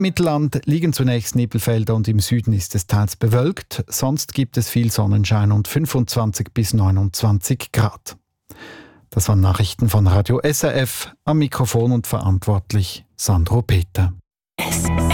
Mittelland liegen zunächst Nebelfelder und im Süden ist es teils bewölkt. Sonst gibt es viel Sonnenschein und 25 bis 29 Grad. Das waren Nachrichten von Radio SRF. Am Mikrofon und verantwortlich Sandro Peter.